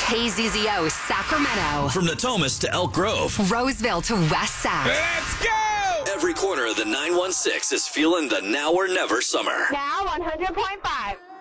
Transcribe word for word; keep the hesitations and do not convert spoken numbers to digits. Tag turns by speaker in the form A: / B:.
A: K Z Z O, Sacramento.
B: From Natomas to Elk Grove.
A: Roseville to West Sac.
C: Let's go!
B: Every corner of the nine one six is feeling the now or never summer.
D: Now one hundred point five.